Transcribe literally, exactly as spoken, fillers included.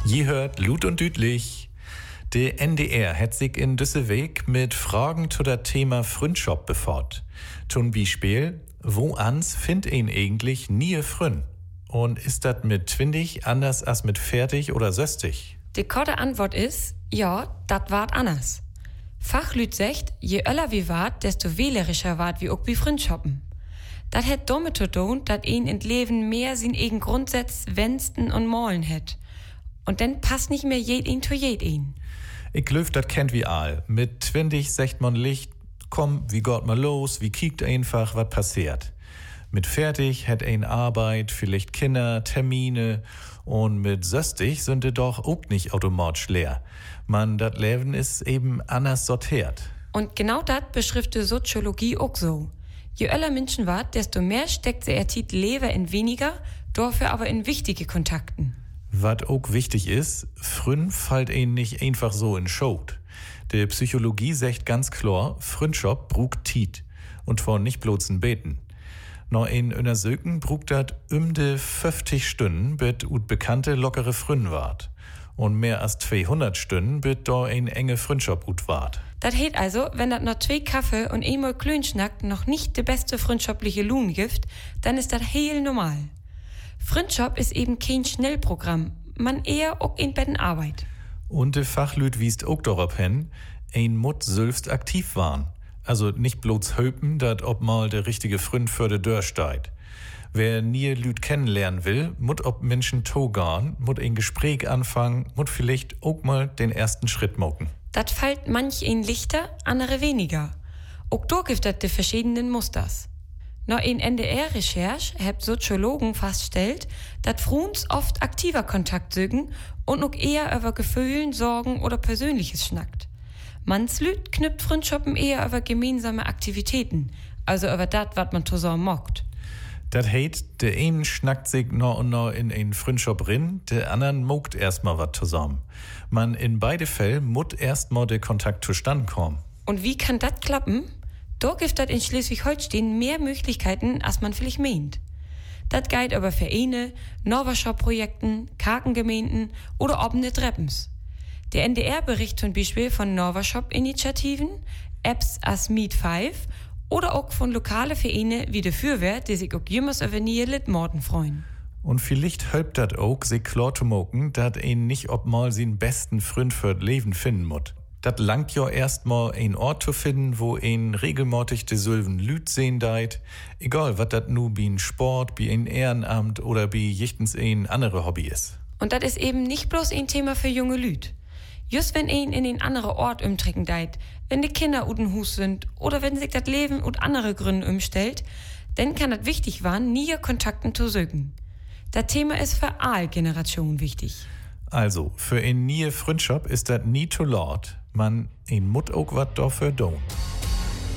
Je hört Lut und Düdlich. Der N D R hat sich in diese Weg mit Fragen zu das Thema Freundschaft befasst. Zum Beispiel, wo ans find ihn eigentlich nie Frön? Und ist das mit zwanzig anders als mit vierzig oder sechzig? Die korte Antwort ist, ja, dat wart anders. Fachlüt sagt, je öller wie wart, desto wählerischer wart wie auch wie Freundschappen. Dat het damit zu tun, dat ihn in Leben mehr sin eigen Grundsatz wennsten und malen het. Und dann passt nicht mehr jed ihn zu jed ihn. Ich glöf, dat kennt wie all. Mit zwanzig sagt man Licht, komm, wie geht mal los, wie kiekt einfach, was passiert. Mit fertig hat ein Arbeit, vielleicht Kinder, Termine und mit sechzig sind die doch auch nicht automatisch leer. Man, dat Leben ist eben anders sortiert. Und genau dat beschreibt die Soziologie auch so. Je öller Menschen wart, desto mehr steckt sie ertit Leber in weniger, dafür aber in wichtige Kontakten. Was auch wichtig ist, Frün fällt ihnen nicht einfach so in Schot. Die Psychologie sagt ganz klar, Freundschaft brugt Tiet und zwar nicht bloß ein Beten. Noch in einer Söken brugt dat um de fünfzig Stunden bit ut bekannte lockere Frün wart. Und mehr als zweihundert Stunden bit da ein enge Freundschaft ut wart. Das heißt also, wenn dat noch zwei Kaffee und einmal Klönschnack noch nicht de beste freundschaftliche Lohn gibt, dann ist das heel normal. Freundschaft ist eben kein Schnellprogramm, man eher auch in Betten Arbeit. Und de Fachlüt wiest auch darauf hin, ein Mut selbst aktiv waren. Also nicht bloß höpen, dat ob mal der richtige Freund für de Dörr steigt. Wer nie Lüt kennenlernen will, mut ob Menschen togan, mut ein Gespräch anfangen, mut vielleicht auch mal den ersten Schritt mocken. Dat fällt manch ein lichter, andere weniger. Auch da gibt es die verschiedenen Musters. Nach in N D R-Recherche hat Soziologen festgestellt, dass Fruns oft aktiver Kontakt sögen und noch eher über Gefühlen, Sorgen oder Persönliches schnackt. Manslüt knüpft Freundschaften eher über gemeinsame Aktivitäten, also über dat, wat man zusammen mockt. Dat heit, der einen schnackt sich noch und noch in ein Freundschaft rin, der anderen mogt erstmal wat zusammen. Man in beide Fällen mut erstmal der Kontakt zustande kommen. Und wie kann dat klappen? Da gibt es in Schleswig-Holstein mehr Möglichkeiten, als man vielleicht meint. Das geht über Vereine, Norwershop-Projekten, Kakengemeinden oder offene Treppens. Der N D R berichtet zum Beispiel von Norwershop-Initiativen, Apps as Meet fünf oder auch von lokalen Vereinen wie der Fürwehr, die sich auch jümmers über nie Litmorten freuen. Und vielleicht hilft das auch, sich klar zu machen, dass ihn nicht obmal seinen besten Freund für das Leben finden muss. Das langt ja erstmal einen Ort zu finden, wo ihn regelmäßig die Sylven Lüt sehen deit. Egal, was das nu wie ein Sport, wie ein Ehrenamt oder wie jichtens ein andere Hobby ist. Und das ist eben nicht bloß ein Thema für junge Lüt. Just wenn ihn in einen anderen Ort umtrecken deit, wenn die Kinder uten Hus sind oder wenn sich das Leben ut andere Gründe umstellt, dann kann das wichtig werden, nie Kontakten zu sögen. Das Thema ist für alle Generationen wichtig. Also, für eine nie Freundschaft ist das nie zu laut. Man, ein Mut auch wat dafür tun.